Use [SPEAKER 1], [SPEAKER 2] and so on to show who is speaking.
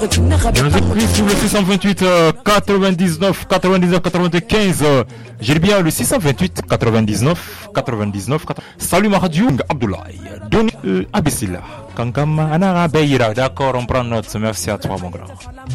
[SPEAKER 1] Je nous écoute sur le 628 99 99 95. J'ai bien le 628 99 99. Salut ma radio, Abdoulaye. Doni Abissila. Kankama Anara Beira. D'accord, on prend note. Merci à toi, mon grand.